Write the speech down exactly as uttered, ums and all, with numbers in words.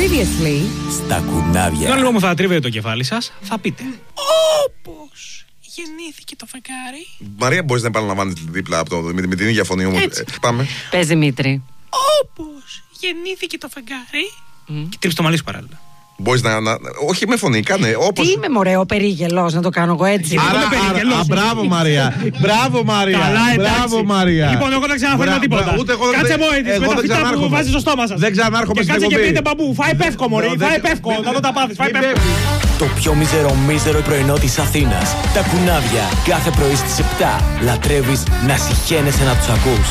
Previously. Στα κουνάβια. Όταν λοιπόν μου θα τρίβετε το κεφάλι σας, θα πείτε όπως γεννήθηκε το φεγγάρι. Μαρία, μπορείς να επαναλαμβάνεις δίπλα από το, με, με την ίδια φωνή όμως. Ε, πάμε. Πες, Δημήτρη. Όπως γεννήθηκε το φεγγάρι. Mm. Και τρίψε το μαλλί σου παράλληλα. Μπορείς να, να. Όχι με φωνή, κάνε όπως. Τι είμαι, μωρέ, ο περίγελος, να το κάνω εγώ έτσι. Άρα, άρα, α, μπράβο Μαρία. Μπράβο Μαρία. Καλά, Μπράβο Μαρία. Λοιπόν, εγώ δεν ξαναφέρω τίποτα. Ούτε εγώ Κάτσε δεν. μόλι με τα φυτά που βάζει στο στόμα σας. Δεν ξανάρχομαι στην εκπομπή. Και κάτσε και πείτε μπαμπού, φάει πεύκο, μωρέ. Φάει πεύκο. Να δω τα πάθεις. Φάει πεύκο. Το πιο μίζερο μίζερο πρωινό της Αθήνας. Τα κουνάβια. Κάθε πρωί στις επτά. Λατρεύεις να συχαίνεσαι να τους ακούς.